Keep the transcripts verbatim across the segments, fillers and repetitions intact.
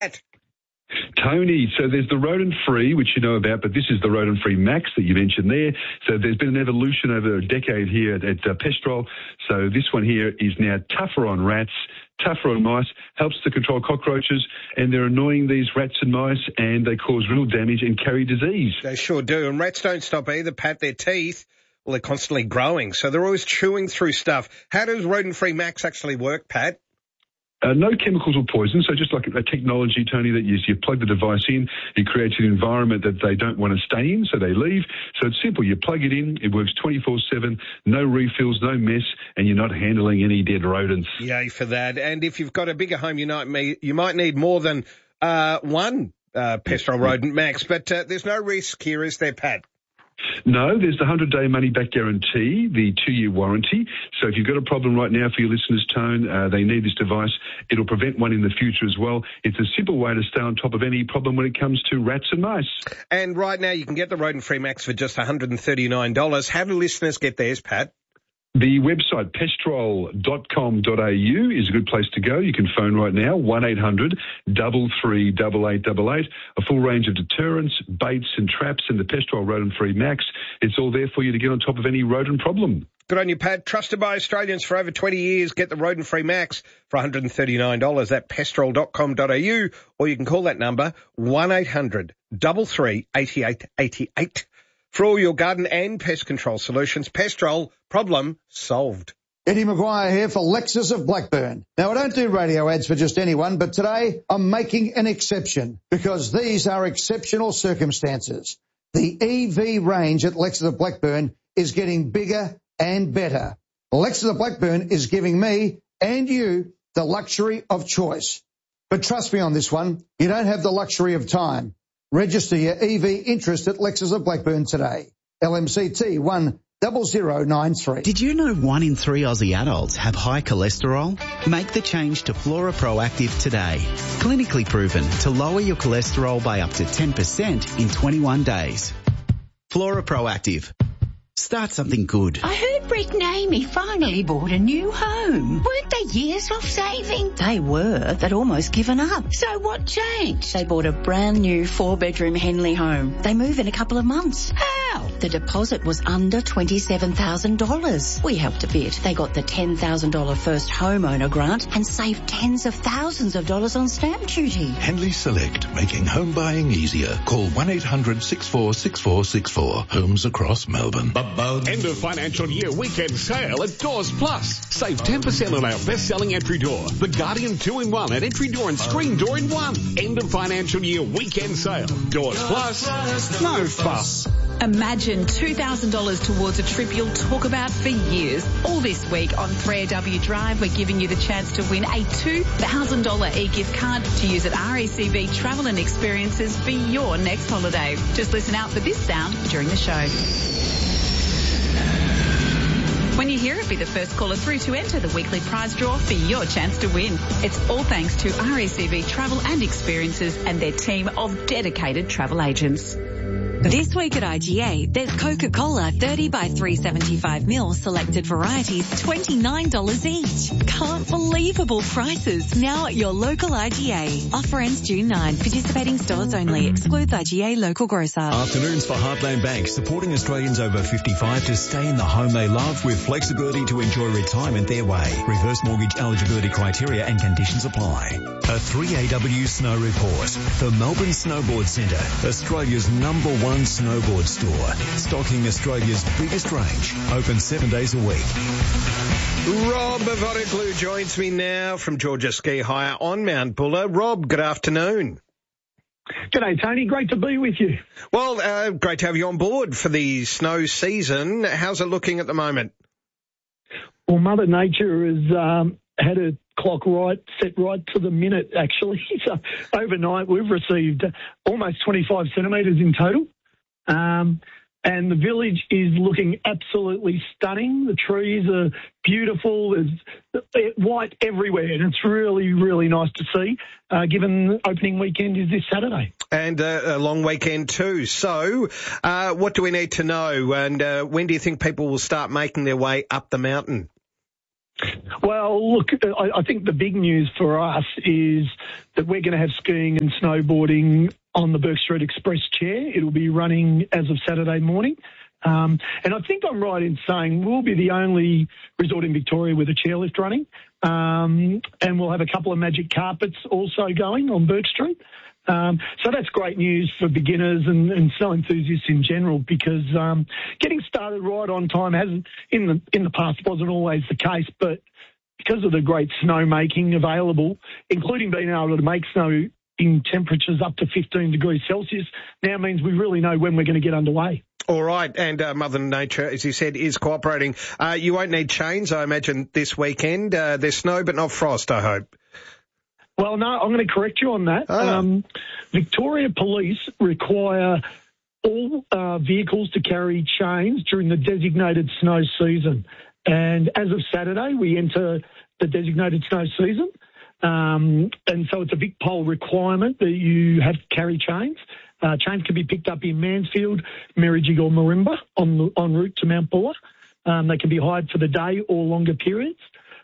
Tony, so there's the rodent-free, which you know about, but this is the rodent-free Max that you mentioned there. So there's been an evolution over a decade here at, at uh, Pestrol. So this one here is now tougher on rats, tougher on mice, helps to control cockroaches, and they're annoying these rats and mice, and they cause real damage and carry disease. They sure do, and rats don't stop either, Pat. Their teeth, well, they're constantly growing, so they're always chewing through stuff. How does rodent-free Max actually work, Pat? Uh, no chemicals or poison, so just like a technology, Tony, that you, you plug the device in, it creates an environment that they don't want to stay in, so they leave. So it's simple. You plug it in, it works twenty-four seven, no refills, no mess, and you're not handling any dead rodents. Yay for that. And if you've got a bigger home, you might, you might need more than uh, one uh, Pestrol Rodent Max, but uh, there's no risk here, is there, Pat? No, there's the one hundred day money-back guarantee, the two-year warranty. So if you've got a problem right now for your listeners, Tone, uh, they need this device. It'll prevent one in the future as well. It's a simple way to stay on top of any problem when it comes to rats and mice. And right now you can get the rodent-free Max for just one hundred thirty-nine dollars. How do listeners get theirs, Pat? The website, pestrol dot com dot a u, is a good place to go. You can phone right now, one eight hundred, three three eight eight eight eight. A full range of deterrents, baits and traps, and the Pestrol Rodent-Free Max. It's all there for you to get on top of any rodent problem. Good on you, Pat. Trusted by Australians for over twenty years. Get the Rodent-Free Max for one hundred thirty-nine dollars at pestrol dot com dot a u, or you can call that number, one eight hundred, three three eight eight eight eight. For all your garden and pest control solutions, Pestrol, problem solved. Eddie Maguire here for Lexus of Blackburn. Now, I don't do radio ads for just anyone, but today I'm making an exception because these are exceptional circumstances. The E V range at Lexus of Blackburn is getting bigger and better. Lexus of Blackburn is giving me and you the luxury of choice. But trust me on this one, you don't have the luxury of time. Register your E V interest at Lexus of Blackburn today. L M C T one zero zero nine three. Did you know one in three Aussie adults have high cholesterol? Make the change to Flora Proactive today. Clinically proven to lower your cholesterol by up to ten percent in twenty-one days. Flora Proactive. Start something good. I heard Brett and Amy finally bought a new home. Weren't they years off saving? They were. They'd almost given up. So what changed? They bought a brand new four-bedroom Henley home. They move in a couple of months. How? The deposit was under twenty-seven thousand dollars. We helped a bit. They got the ten thousand dollars first homeowner grant and saved tens of thousands of dollars on stamp duty. Henley Select, making home buying easier. Call one eight hundred six four six four six four. Homes across Melbourne. End of financial year weekend sale at Doors Plus. Save ten percent on our best-selling entry door, the Guardian two in one and entry door and screen door in one. End of financial year weekend sale. Doors Plus, no fuss. Imagine two thousand dollars towards a trip you'll talk about for years. All this week on three A W Drive, we're giving you the chance to win a two thousand dollars e-gift card to use at R A C V Travel and Experiences for your next holiday. Just listen out for this sound during the show. When you hear it, be the first caller through to enter the weekly prize draw for your chance to win. It's all thanks to R A C V Travel and Experiences and their team of dedicated travel agents. This week at I G A, there's Coca-Cola thirty by three seventy-five mil selected varieties, twenty-nine dollars each. Can't believable prices now at your local I G A. Offer ends June ninth. Participating stores only. Excludes I G A local grocer. Afternoons for Heartland Bank, supporting Australians over fifty-five to stay in the home they love with flexibility to enjoy retirement their way. Reverse mortgage eligibility criteria and conditions apply. A three A W Snow Report. The Melbourne Snowboard Centre, Australia's number one snowboard store, stocking Australia's biggest range, open seven days a week. Rob Vodiclu joins me now from Georgia Ski Hire on Mount Buller. Rob, good afternoon. G'day, Tony. Great to be with you. Well, uh, great to have you on board for the snow season. How's it looking at the moment? Well, Mother Nature has um, had a clock right, set right to the minute, actually. So overnight we've received almost twenty-five centimetres in total. Um, and the village is looking absolutely stunning. The trees are beautiful. There's white everywhere, and it's really, really nice to see, uh, given the opening weekend is this Saturday. And uh, a long weekend too. So uh, what do we need to know, and uh, when do you think people will start making their way up the mountain? Well, look, I, I think the big news for us is that we're going to have skiing and snowboarding on the Burke Street Express chair. It'll be running as of Saturday morning. Um, and I think I'm right in saying we'll be the only resort in Victoria with a chairlift running. Um, and we'll have a couple of magic carpets also going on Burke Street. Um, so that's great news for beginners and, and snow enthusiasts in general, because um, getting started right on time hasn't in the in the past wasn't always the case, but because of the great snow making available, including being able to make snow in temperatures up to fifteen degrees Celsius, now means we really know when we're going to get underway. All right, and uh, Mother Nature, as you said, is cooperating. Uh, you won't need chains, I imagine, this weekend. Uh, there's snow, but not frost, I hope. Well, no, I'm going to correct you on that. Oh. Um, Victoria Police require all uh, vehicles to carry chains during the designated snow season. And as of Saturday, we enter the designated snow season. Um, and so it's a Vic Pol requirement that you have to carry chains. Uh, chains can be picked up in Mansfield, Merrijig or Marimba on the, en route to Mount Buller. Um, they can be hired for the day or longer periods.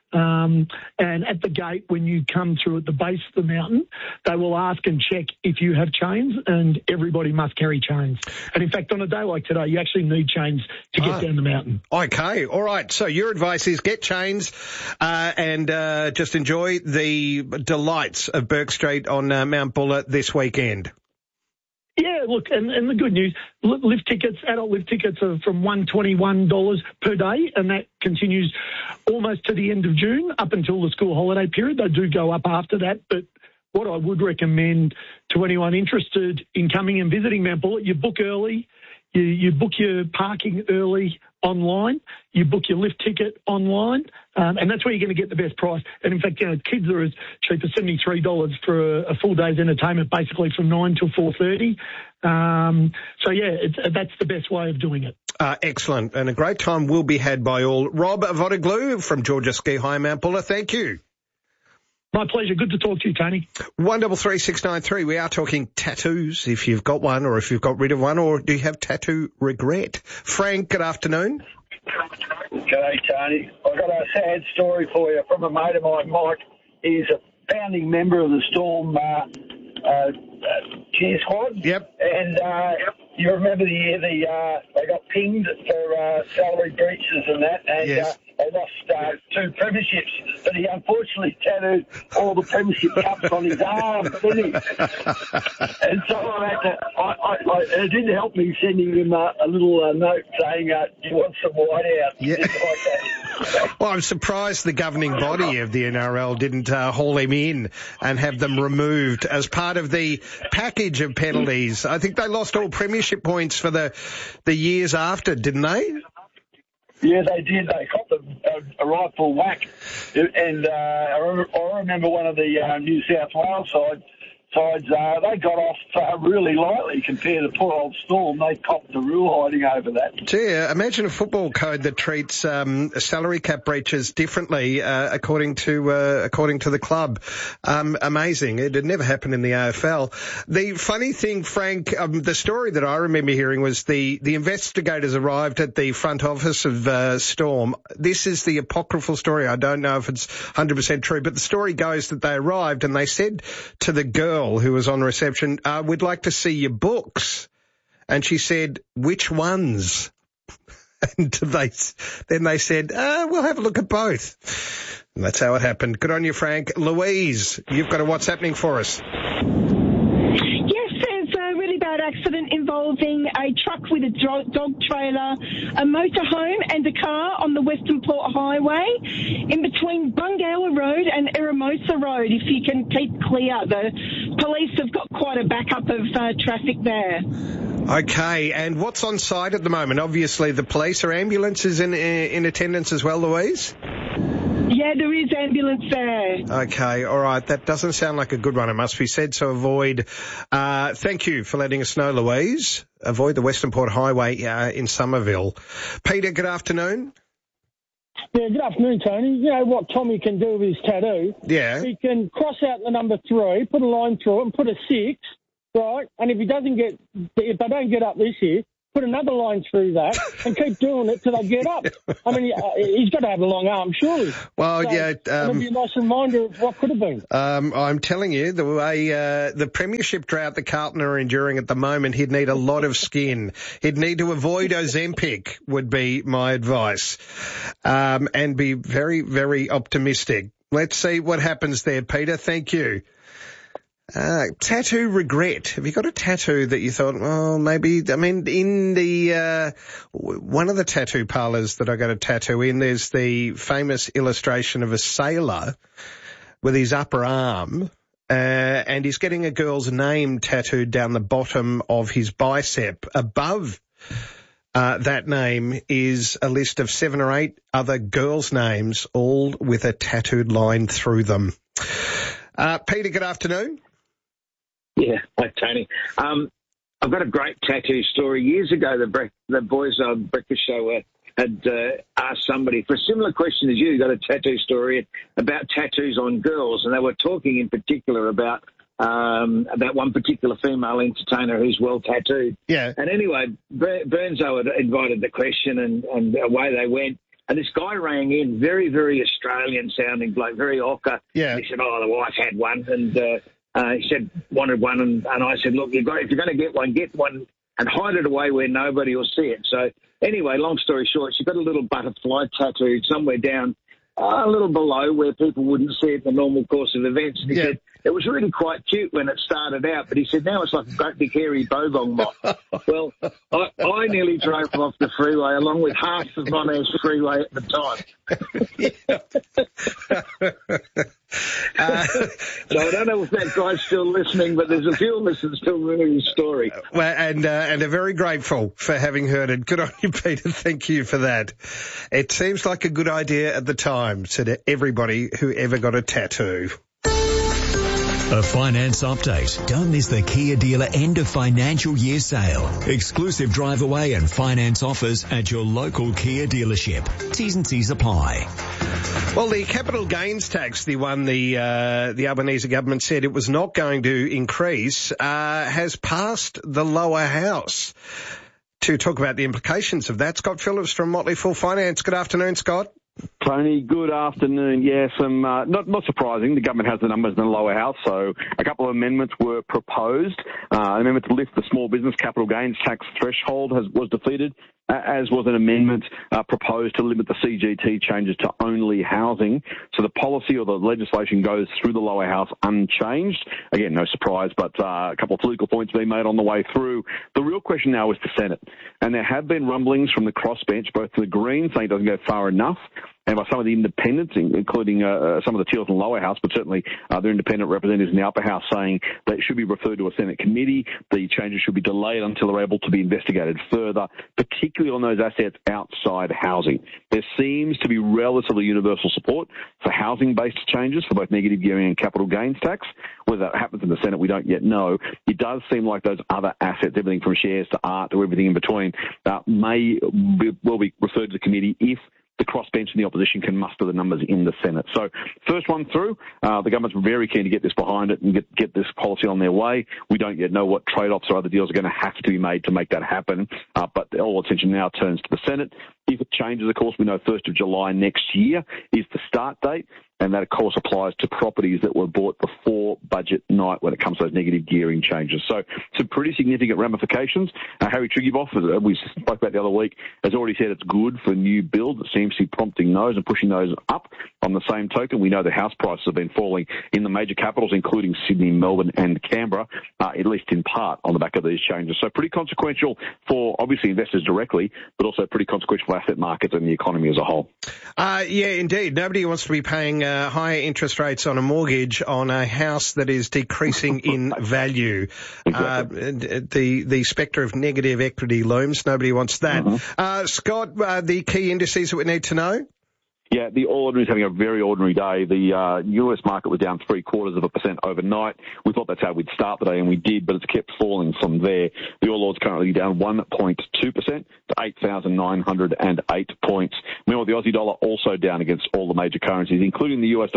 Um, and at the gate, when you come through at the base of the mountain, they will ask and check if you have chains, and everybody must carry chains. And in fact, on a day like today, you actually need chains to get oh. down the mountain. Okay, all right. So your advice is get chains uh, and uh, just enjoy the delights of Burke Street on uh, Mount Buller this weekend. Yeah, look, and, and the good news, lift tickets, adult lift tickets are from one hundred twenty-one dollars per day, and that continues almost to the end of June, up until the school holiday period. They do go up after that, but what I would recommend to anyone interested in coming and visiting Mount Buller, you book early, you, you book your parking early online, you book your lift ticket online, um, and that's where you're going to get the best price. And in fact, you know, kids are as cheap as seventy-three dollars for a, a full day's entertainment, basically from nine till four thirty. Um, so, yeah, it's, that's the best way of doing it. Uh, excellent. And a great time will be had by all. Rob Vodaglu from Georgia Ski High Mount Buller, thank you. My pleasure. Good to talk to you, Tony. One double three six nine three. We are talking tattoos, if you've got one or if you've got rid of one, or do you have tattoo regret? Frank, good afternoon. G'day, Tony. I've got a sad story for you from a mate of mine, Mike. He's a founding member of the Storm uh, uh, cheer squad. Yep. And uh, you remember the year the uh, they got pinged for uh, salary breaches and that, and yes. uh, they lost uh, two premierships, but he unfortunately tattooed all the premiership cups on his arm, didn't he? And so I had to, I, I, I, it didn't help me sending him uh, a little uh, note saying, uh, do you want some white out? Yeah. Like that. Well, I'm surprised the governing body of the N R L didn't uh, haul him in and have them removed as part of the package of penalties. I think they lost all premiership points for the the years after, didn't they? Yeah, they did. They copped a, a, a rightful whack. And uh, I, re- I remember one of the uh, New South Wales side, sides, uh, they got off uh, really lightly compared to poor old Storm. They copped the rule hiding over that. Gee, imagine a football code that treats um, salary cap breaches differently uh, according to uh, according to the club. Um, amazing. It had never happened in the A F L. The funny thing, Frank, um, the story that I remember hearing was the, the investigators arrived at the front office of uh, Storm. This is the apocryphal story. I don't know if it's one hundred percent true, but the story goes that they arrived and they said to the girl who was on reception, uh, we'd like to see your books. And she said, which ones? And they, then they said, uh, we'll have a look at both. And that's how it happened. Good on you, Frank. Louise, you've got a what's happening for us. Accident involving a truck with a dog trailer, a motorhome and a car on the Western Port Highway in between Bungower Road and Eramosa Road. If you can keep clear, the police have got quite a backup of uh, traffic there. Okay, and what's on site at the moment? Obviously the police. Are ambulances in, in attendance as well, Louise? Yeah, there is ambulance there. Okay, all right. That doesn't sound like a good one, it must be said, so avoid. Uh, thank you for letting us know, Louise. Avoid the Western Port Highway uh, in Somerville. Peter, good afternoon. Yeah, good afternoon, Tony. You know what Tommy can do with his tattoo? Yeah. He can cross out the number three, put a line through it, and put a six, right? And if he doesn't get, if they don't get up this year, put another line through that and keep doing it till they get up. I mean, he's got to have a long arm, surely. Well, so, yeah. Um, it'll be a nice reminder of what could have been. Um, I'm telling you, the way uh, the premiership drought that Carlton are enduring at the moment, he'd need a lot of skin. He'd need to avoid Ozempic, would be my advice, um, and be very, very optimistic. Let's see what happens there, Peter. Thank you. Uh, tattoo regret. Have you got a tattoo that you thought, oh, maybe, I mean, in the, uh, one of the tattoo parlours that I got a tattoo in, there's the famous illustration of a sailor with his upper arm, uh, and he's getting a girl's name tattooed down the bottom of his bicep. Above, uh, that name is a list of seven or eight other girls' names, all with a tattooed line through them. Uh, Peter, good afternoon. Yeah, hi, Tony. Um, I've got a great tattoo story. Years ago, the, bre- the boys on Breakfast Show uh, had uh, asked somebody for a similar question as you, got a tattoo story about tattoos on girls, and they were talking in particular about um, about one particular female entertainer who's well tattooed. Yeah. And anyway, Ber- Burnzo had invited the question, and, and away they went. And this guy rang in, very, very Australian-sounding bloke, very ochre. Yeah. He said, oh, the wife had one, and... Uh, Uh, he said, wanted one, and, and I said, look, you've got, if you're going to get one, get one and hide it away where nobody will see it. So anyway, long story short, she got a little butterfly tattooed somewhere down uh, a little below where people wouldn't see it in the normal course of events. And he yeah. said, it was really quite cute when it started out, but he said, now it's like a great big hairy bogong moth. Well, I, I nearly drove off the freeway along with half of Monash Freeway at the time. Uh, so I don't know if that guy's still listening, but there's a few of us that still remember his story. Well, and uh, and are very grateful for having heard it. Good on you, Peter. Thank you for that. It seems like a good idea at the time, to everybody who ever got a tattoo. A finance update. Don't miss the Kia dealer end of financial year sale. Exclusive drive away and finance offers at your local Kia dealership. T's and C's apply. Well, the capital gains tax, the one the uh, the Albanese government said it was not going to increase, uh, has passed the lower house. To talk about the implications of that, Scott Phillips from Motley Fool Finance. Good afternoon, Scott. Tony, good afternoon. Yes, um, uh, not not surprising. The government has the numbers in the lower house, so a couple of amendments were proposed. Uh, an amendment to lift the small business capital gains tax threshold has, was defeated, as was an amendment uh, proposed to limit the C G T changes to only housing. So the policy or the legislation goes through the lower house unchanged. Again, no surprise, but uh, a couple of political points being made on the way through. The real question now is the Senate. And there have been rumblings from the crossbench, both to the Greens saying it doesn't go far enough, and by some of the independents, including uh, some of the Teals in the lower house, but certainly uh, their independent representatives in the upper house, saying that it should be referred to a Senate committee. The changes should be delayed until they're able to be investigated further, particularly on those assets outside housing. There seems to be relatively universal support for housing-based changes for both negative gearing and capital gains tax. Whether that happens in the Senate, we don't yet know. It does seem like those other assets, everything from shares to art to everything in between, uh, may be, will be referred to the committee if the crossbench and the opposition can muster the numbers in the Senate. So first one through, uh, the government's very keen to get this behind it and get, get this policy on their way. We don't yet know what trade-offs or other deals are going to have to be made to make that happen, uh, but all attention now turns to the Senate. If it changes, of course, we know first of July next year is the start date, and that, of course, applies to properties that were bought before budget night when it comes to those negative gearing changes. So some pretty significant ramifications. Uh, Harry Triguboff, as we spoke about the other week, has already said it's good for new builds. It seems to be prompting those and pushing those up. On the same token, we know the house prices have been falling in the major capitals, including Sydney, Melbourne and Canberra, uh, at least in part on the back of these changes. So pretty consequential for, obviously, investors directly, but also pretty consequential for asset markets and the economy as a whole. Uh, yeah, indeed. Nobody wants to be paying uh, higher interest rates on a mortgage on a house that is decreasing in value. Exactly. Uh, the the spectre of negative equity looms. Nobody wants that. Mm-hmm. Uh, Scott, uh, the key indices that we need to know? Yeah, the All Ordinary is having a very ordinary day. The uh, U S market was down three quarters of a percent overnight. We thought that's how we'd start the day, and we did, but it's kept falling from there. The All Ord's currently down one point two percent to eight thousand nine hundred eight points. Meanwhile, the Aussie dollar also down against all the major currencies, including the U S dollar,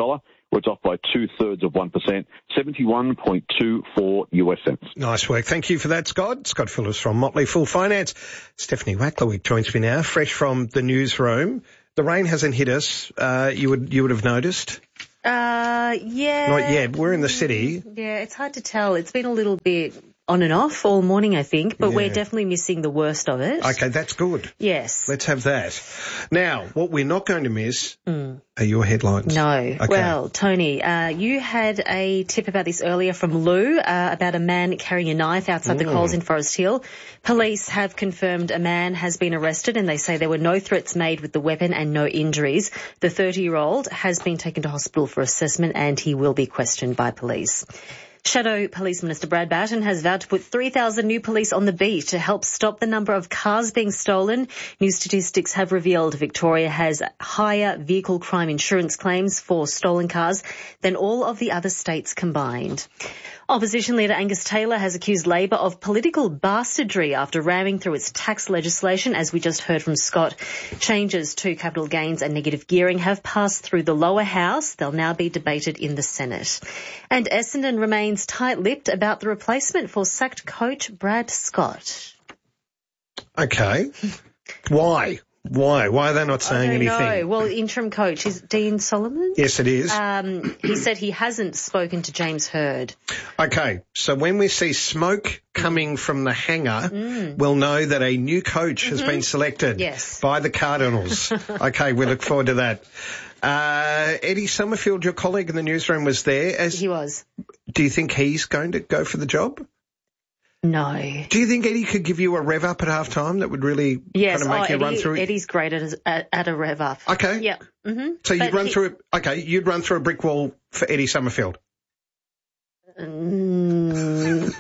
where it's off by two-thirds of one percent, seventy-one point two four U S cents. Nice work. Thank you for that, Scott. Scott Phillips from Motley Fool Finance. Stephanie Wacklerwick joins me now, fresh from the newsroom. The rain hasn't hit us. Uh, you would you would have noticed? Uh, yeah. Not yet. We're in the city. Yeah, it's hard to tell. It's been a little bit on and off all morning, I think, but Yeah. we're definitely missing the worst of it. Okay, that's good. Yes. Let's have that. Now, what we're not going to miss Mm. are your headlines. No. Okay. Well, Tony, uh, you had a tip about this earlier from Lou, uh, about a man carrying a knife outside the Mm. Coles in Forest Hill. Police have confirmed a man has been arrested and they say there were no threats made with the weapon and no injuries. The thirty-year-old has been taken to hospital for assessment and he will be questioned by police. Shadow Police Minister Brad Batten has vowed to put three thousand new police on the beat to help stop the number of cars being stolen. New statistics have revealed Victoria has higher vehicle crime insurance claims for stolen cars than all of the other states combined. Opposition leader Angus Taylor has accused Labor of political bastardry after ramming through its tax legislation. As we just heard from Scott, changes to capital gains and negative gearing have passed through the lower house. They'll now be debated in the Senate. And Essendon remains tight-lipped about the replacement for sacked coach Brad Scott. Okay. Why? Why? Why are they not saying I don't anything? know. Well, interim coach is Dean Solomon. Yes, it is. Um, he said he hasn't spoken to James Hird. Okay, so when we see smoke coming from the hangar, Mm. we'll know that a new coach has Mhm. been selected Yes. by the Cardinals. Okay, we look forward to that. Uh, Eddie Summerfield, your colleague in the newsroom, was there. As, He was. Do you think he's going to go for the job? No. Do you think Eddie could give you a rev up at half time that would really Yes, kind of make oh, you run Eddie, through it? Eddie's great at, at, at a rev up. Okay. Yeah. Mm-hmm. So you'd run through it. Okay, you'd run through a brick wall for Eddie Summerfield. Mm,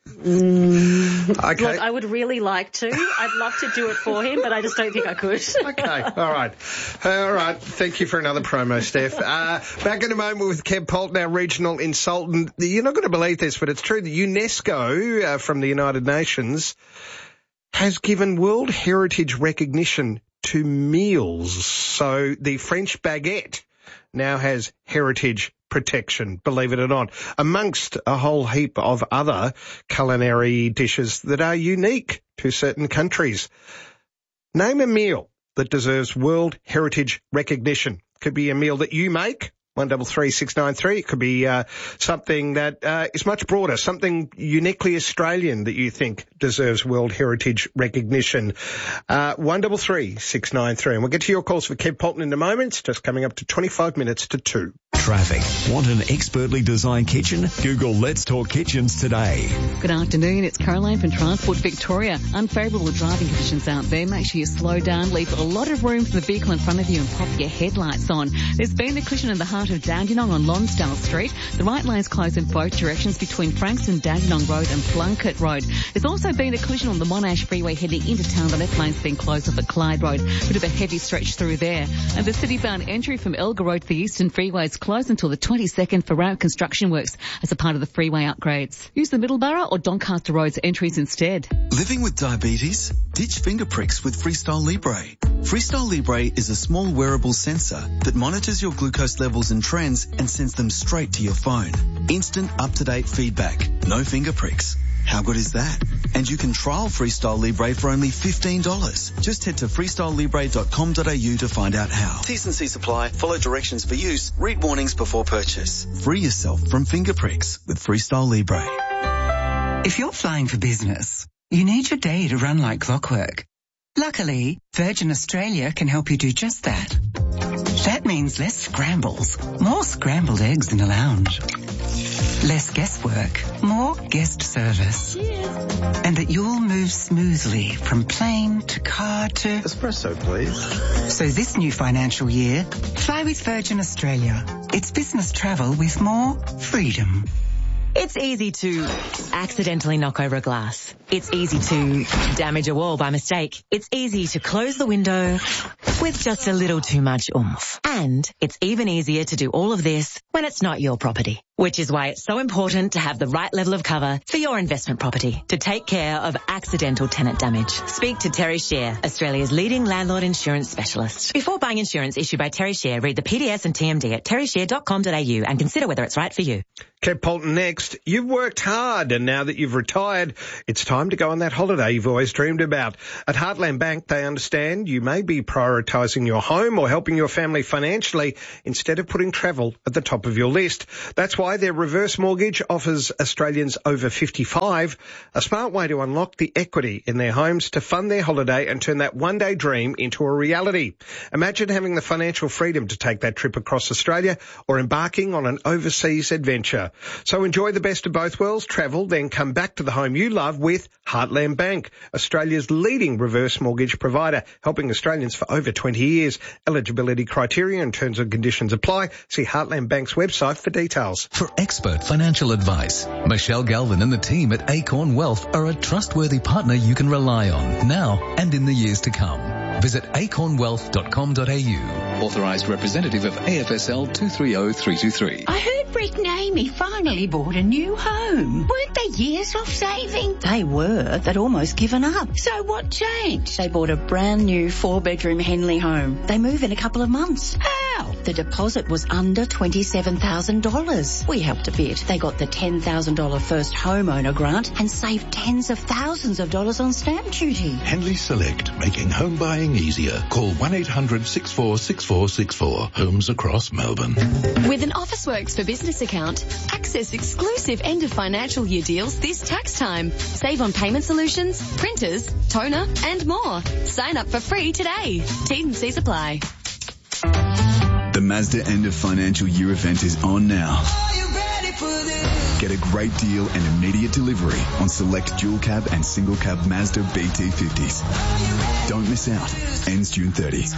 mm, Okay. Look, I would really like to. I'd love to do it for him, but I just don't think I could. Okay, all right. All right, thank you for another promo, Steph. Uh, back in a moment with Kev Polton, our regional consultant. You're not going to believe this, but it's true. The UNESCO uh, from the United Nations has given World Heritage recognition to meals. So the French baguette now has heritage protection, believe it or not, amongst a whole heap of other culinary dishes that are unique to certain countries. Name a meal that deserves World Heritage recognition. Could be a meal that you make, one double three six nine three. It could be uh, something that uh, is much broader, something uniquely Australian that you think deserves World Heritage recognition. Uh, one double three six nine three. And we'll get to your calls for Kev Polton in a moment. It's just coming up to twenty-five minutes to two. Traffic. Want an expertly designed kitchen? Google Let's Talk Kitchens today. Good afternoon, it's Caroline from Transport Victoria. Unfavourable driving conditions out there. Make sure you slow down, leave a lot of room for the vehicle in front of you and pop your headlights on. There's been a collision in the heart of Dandenong on Lonsdale Street. The right lane's closed in both directions between Frankston Dandenong Road and Plunkett Road. There's also been a collision on the Monash Freeway heading into town. The left lane's been closed off at Clyde Road. Bit of a heavy stretch through there. And the city-bound entry from Elgar Road to the Eastern Freeway is closed until the twenty-second for ramp construction works as a part of the freeway upgrades. Use the Middleborough or Doncaster Road's entries instead. Living with diabetes? Ditch finger pricks with Freestyle Libre. Freestyle Libre is a small wearable sensor that monitors your glucose levels and trends and sends them straight to your phone. Instant up-to-date feedback. No finger pricks. How good is that? And you can trial Freestyle Libre for only fifteen dollars. Just head to freestyle libre dot com dot a u to find out how. T's and C's apply. Follow directions for use. Read warnings before purchase. Free yourself from finger pricks with Freestyle Libre. If you're flying for business, you need your day to run like clockwork. Luckily, Virgin Australia can help you do just that. That means less scrambles, more scrambled eggs in a lounge. Less guesswork, more guest service. Cheers. And that you'll move smoothly from plane to car to... Espresso, please. So this new financial year, fly with Virgin Australia. It's business travel with more freedom. It's easy to accidentally knock over a glass. It's easy to damage a wall by mistake. It's easy to close the window with just a little too much oomph. And it's even easier to do all of this when it's not your property, which is why it's so important to have the right level of cover for your investment property to take care of accidental tenant damage. Speak to Terry Share, Australia's leading landlord insurance specialist. Before buying insurance issued by Terry Share, read the P D S and T M D at terry share dot com dot a u and consider whether it's right for you. Kev Polton next. You've worked hard, and now that you've retired, it's time to go on that holiday you've always dreamed about. At Heartland Bank, they understand you may be prioritising your home or helping your family financially instead of putting travel at the top of your list. That's why their reverse mortgage offers Australians over fifty-five a smart way to unlock the equity in their homes to fund their holiday and turn that one-day dream into a reality. Imagine having the financial freedom to take that trip across Australia or embarking on an overseas adventure. So enjoy the best of both worlds, travel, then come back to the home you love with Heartland Bank, Australia's leading reverse mortgage provider, helping Australians for over twenty years. Eligibility criteria and terms and conditions apply. See Heartland Bank's website for details. For expert financial advice, Michelle Galvin and the team at Acorn Wealth are a trustworthy partner you can rely on now and in the years to come. Visit acorn wealth dot com dot a u. Authorised representative of A F S L two three zero three two three. I heard Brick and Amy finally bought a new home. Weren't they years off saving? They were. They'd almost given up. So what changed? They bought a brand new four-bedroom Henley home. They move in a couple of months. How? The deposit was under twenty-seven thousand dollars. We helped a bit. They got the ten thousand dollars first homeowner grant and saved tens of thousands of dollars on stamp duty. Henley Select, making home buying easier. Call one eight hundred six four six four six four. Homes across Melbourne. With an Officeworks for Business account, access exclusive end of financial year deals this tax time. Save on payment solutions, printers, toner, and more. Sign up for free today. T's and C's apply. The Mazda end of financial year event is on now. Get a great deal and immediate delivery on select dual cab and single cab Mazda B T fifties. Don't miss out. Ends June thirtieth.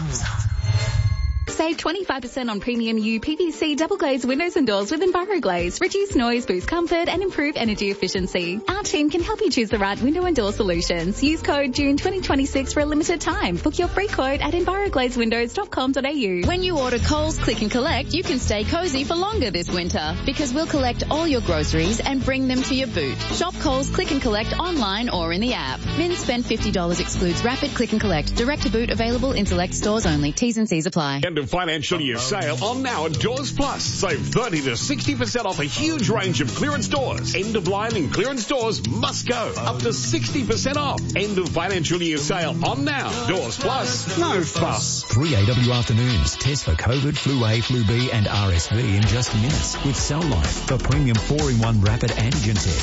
Save twenty-five percent on premium U P V C double glazed windows and doors with EnviroGlaze. Reduce noise, boost comfort and improve energy efficiency. Our team can help you choose the right window and door solutions. Use code June twenty twenty-six for a limited time. Book your free quote at enviroglaze windows dot com dot a u. When you order Coles Click and Collect, you can stay cozy for longer this winter because we'll collect all your groceries and bring them to your boot. Shop Coles Click and Collect online or in the app. Min spend fifty dollars excludes rapid click and collect. Direct to boot available in select stores only. T's and C's apply. End of financial year sale on now at Doors Plus. Save thirty to sixty percent off a huge range of clearance doors. End of line and clearance doors must go. Up to sixty percent off. End of financial year sale on now. Doors Plus. No fuss. Three A W afternoons. Test for COVID, Flu A, Flu B and R S V in just minutes with Cell Life, the premium four in one rapid antigen test.